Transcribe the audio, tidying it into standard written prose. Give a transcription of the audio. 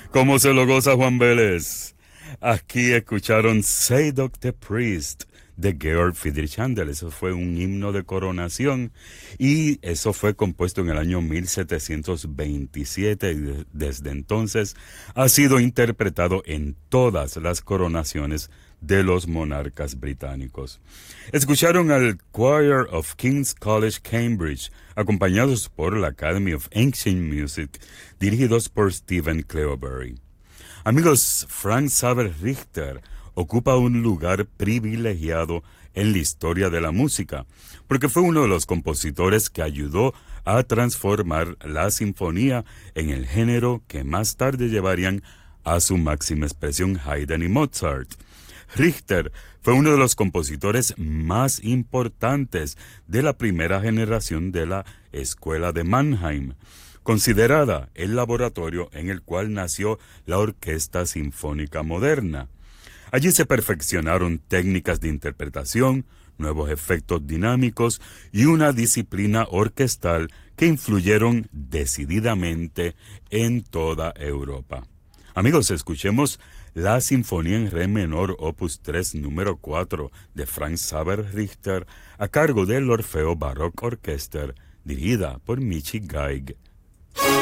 ¿Cómo se lo goza Juan Vélez? Aquí escucharon Saydock the Priest de Georg Friedrich Händel. Eso fue un himno de coronación y eso fue compuesto en el año 1727 y desde entonces ha sido interpretado en todas las coronaciones de los monarcas británicos. Escucharon al Choir of King's College Cambridge, acompañados por la Academy of Ancient Music, dirigidos por Stephen Cleobury. Amigos, Franz Xaver Richter ocupa un lugar privilegiado en la historia de la música, porque fue uno de los compositores que ayudó a transformar la sinfonía en el género que más tarde llevarían a su máxima expresión Haydn y Mozart. Richter fue uno de los compositores más importantes de la primera generación de la Escuela de Mannheim, considerada el laboratorio en el cual nació la Orquesta Sinfónica Moderna. Allí se perfeccionaron técnicas de interpretación, nuevos efectos dinámicos y una disciplina orquestal que influyeron decididamente en toda Europa. Amigos, escuchemos la Sinfonía en Re menor, opus 3, número 4, de Franz Xaver Richter, a cargo del Orfeo Baroque Orchester, dirigida por Michi Geig.